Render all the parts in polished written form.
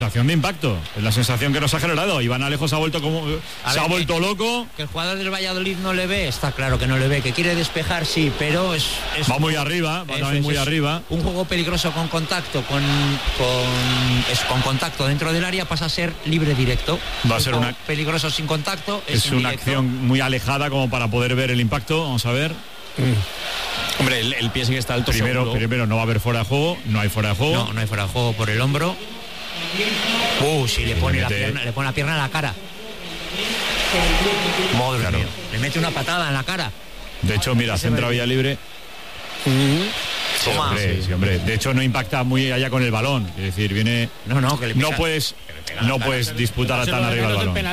sensación de impacto, es la sensación que nos ha generado. Iván Alejo se ha vuelto loco. Que el jugador del Valladolid no le ve, está claro que no le ve, que quiere despejar, sí, pero va muy arriba, va también muy arriba. Un juego peligroso con contacto, con contacto dentro del área pasa a ser libre directo. Va a ser una peligroso sin contacto. Es una acción muy alejada como para poder ver el impacto. Vamos a ver. Hombre, el pie sí que está alto. Primero no va a haber fuera de juego, no hay fuera de juego. No hay fuera de juego por el hombro. Si le pone la pierna en la cara. Madre mía, le mete una patada en la cara. De hecho, mira, centra vía libre. Sí, hombre. De hecho, no impacta muy allá con el balón. Es decir, viene. No puedes disputar tan arriba el balón.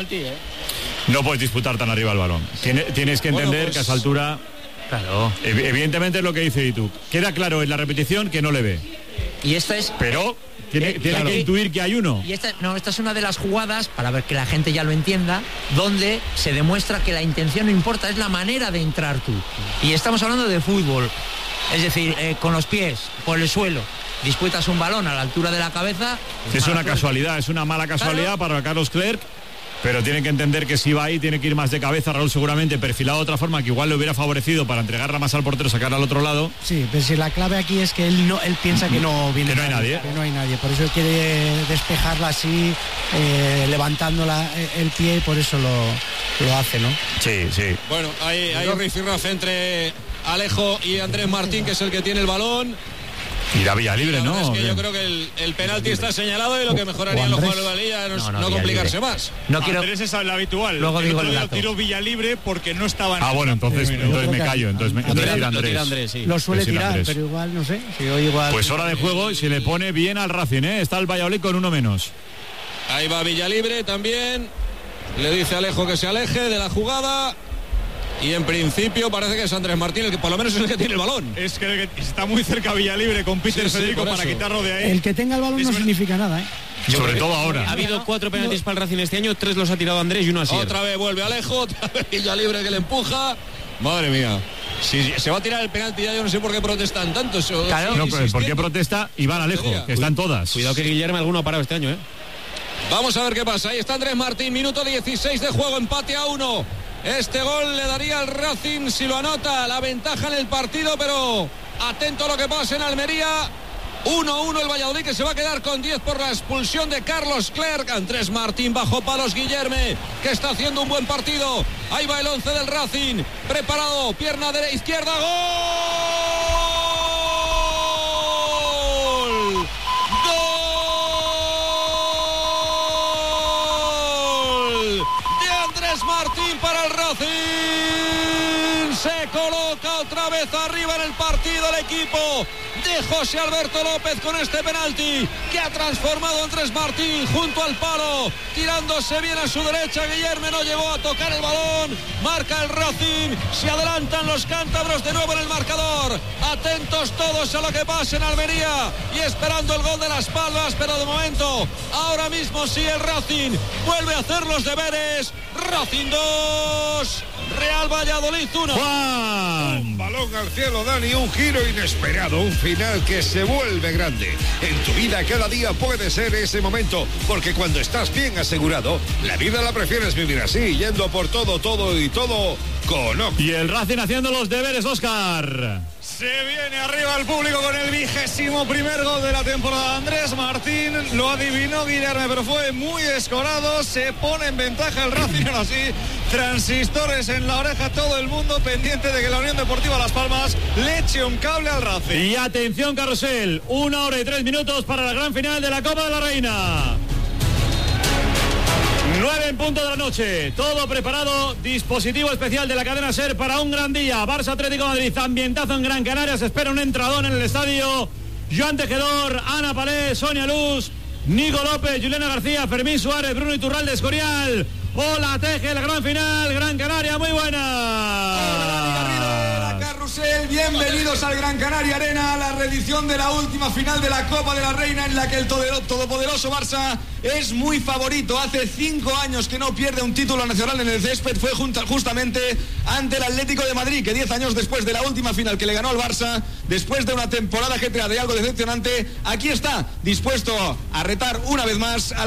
No puedes disputar tan arriba el balón. Tienes que entender que a esa altura. Claro. Evidentemente es lo que dice Itu. Queda claro en la repetición que no le ve. Y esta es. Pero tiene que intuir que hay uno. Y esta es una de las jugadas, para ver que la gente ya lo entienda, donde se demuestra que la intención no importa, es la manera de entrar tú. Y estamos hablando de fútbol. Es decir, con los pies, por el suelo. Disputas un balón a la altura de la cabeza. Es una casualidad, es una mala casualidad para Carlos Clerc. Pero tiene que entender que si va ahí tiene que ir más de cabeza. Raúl seguramente perfilado de otra forma que igual le hubiera favorecido para entregarla más al portero, sacarla al otro lado. Sí, pero si la clave aquí es que él piensa que no viene, que no hay nadie. Que no hay nadie, por eso él quiere despejarla así, levantando el pie, y por eso lo hace, ¿no? Sí. Bueno, hay rifirrafe entre Alejo y Andrés Martín, que es el que tiene el balón. Y la vía libre, ¿no? Es que yo creo que el penalti está señalado y lo que mejoraría en los jugadores de Valía no complicarse más. No quiero. Andrés es la habitual. Luego digo el dato. Tiro vía libre porque no estaban. Bueno, entonces me callo. Entonces tira Andrés. Sí. Lo suele tirar, Andrés. Pero igual, no sé. Si hoy igual. Pues hora de juego y se le pone bien al Racing, ¿eh? Está el Valladolid con uno menos. Ahí va Villalibre también. Le dice a Alejo que se aleje de la jugada. Y en principio parece que es Andrés Martín el que por lo menos es el que tiene el balón. Es que está muy cerca Villalibre con Peter Federico para quitarlo de ahí. El que tenga el balón no significa nada, ¿eh? Sobre todo ahora. Ha habido 4 penaltis para el Racing este año, 3 los ha tirado Andrés y 1 así. Otra vez vuelve Alejo, otra vez Villalibre que le empuja. Madre mía. Si se va a tirar el penalti ya yo no sé por qué protestan tanto. Claro. No, pero ¿por qué protesta Iván Alejo? Que están todas. Cuidado que Guillermo alguno ha parado este año, ¿eh? Vamos a ver qué pasa. Ahí está Andrés Martín, minuto 16 de juego, empate a 1. Este gol le daría al Racing, si lo anota, la ventaja en el partido, pero atento a lo que pasa en Almería. 1-1 el Valladolid, que se va a quedar con 10 por la expulsión de Carlos Clerc. Andrés Martín bajo palos, Guillerme, que está haciendo un buen partido. Ahí va el 11 del Racing, preparado, pierna de la izquierda, ¡gol! Martín para el Racing, se coloca otra vez arriba en el partido el equipo de José Alberto López con este penalti que ha transformado a Andrés Martín junto al palo, tirándose bien a su derecha. Guillermo no llegó a tocar el balón, marca el Racing, se adelantan los cántabros de nuevo en el marcador, atentos todos a lo que pasa en Almería y esperando el gol de Las Palmas, pero de momento ahora mismo sí el Racing vuelve a hacer los deberes. Racing 2, Real Valladolid 1. Juan. Un balón al cielo, Dani, un giro inesperado, un final que se vuelve grande. En tu vida cada día puede ser ese momento, porque cuando estás bien asegurado, la vida la prefieres vivir así, yendo por todo con Ox. Y el Racing haciendo los deberes, Óscar. Se viene arriba el público con el 21º gol de la temporada. Andrés Martín lo adivinó Guillermo, pero fue muy escorado. Se pone en ventaja el Racing, ahora sí. Transistores en la oreja, todo el mundo pendiente de que la Unión Deportiva Las Palmas le eche un cable al Racing. Y atención, carrusel, 1 hora y 3 minutos para la gran final de la Copa de la Reina. 9 en punto de la noche, todo preparado, dispositivo especial de la cadena SER para un gran día. Barça Atlético de Madrid, ambientazo en Gran Canaria, se espera un entradón en el estadio. Joan Tejedor, Ana Palés, Sonia Luz, Nico López, Juliana García, Fermín Suárez, Bruno Iturralde, Escorial. Hola, Teje, la gran final, Gran Canaria, muy buena. Hola, Dani Garrido, la carrusel Bienvenidos al Gran Canaria Arena, a la reedición de la última final de la Copa de la Reina, en la que el todopoderoso Barça es muy favorito. Hace 5 años que no pierde un título nacional en el césped. Fue justamente ante el Atlético de Madrid, que 10 años después de la última final que le ganó al Barça, después de una temporada ajetreada y algo decepcionante, aquí está, dispuesto a retar una vez más a